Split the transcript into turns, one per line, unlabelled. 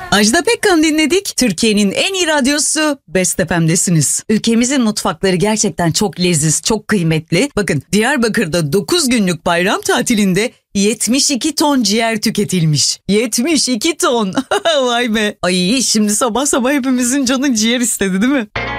Ajda Pekkan dinledik. Türkiye'nin en iyi radyosu Best FM'desiniz. Ülkemizin mutfakları gerçekten çok leziz, çok kıymetli. Bakın Diyarbakır'da 9 günlük bayram tatilinde 72 ton ciğer tüketilmiş. 72 ton. Vay be. Ay şimdi sabah sabah hepimizin canı ciğer istedi değil mi?